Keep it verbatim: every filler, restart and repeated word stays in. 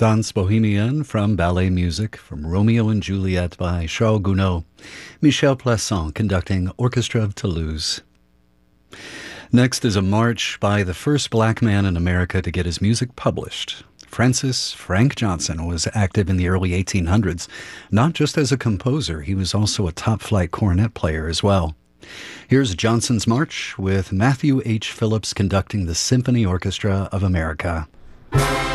Danse Bohemienne from ballet music from Romeo and Juliet by Charles Gounod. Michel Plasson conducting Orchestra of Toulouse. Next is a march by the first black man in America to get his music published. Francis Frank Johnson was active in the early eighteen hundreds. Not just as a composer, he was also a top-flight cornet player as well. Here's Johnson's March with Matthew H. Phillips conducting the Symphony Orchestra of America.